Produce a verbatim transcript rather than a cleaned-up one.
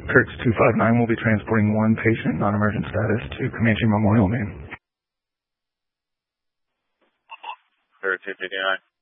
Kirk's two five nine will be transporting one patient, non-emergent status, to Comanche Memorial Main. Clear two fifty-nine.